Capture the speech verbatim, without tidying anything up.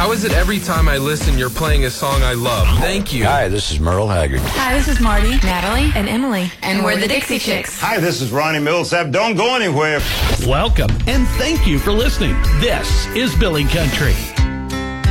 How is it every time I listen, you're playing a song I love? Thank you. Hi, this is Merle Haggard. Hi, this is Marty, Natalie, and Emily. And, and we're, we're the Dixie Chicks. Hi, this is Ronnie Millsap. Don't go anywhere. Welcome, and thank you for listening. This is Billy Country.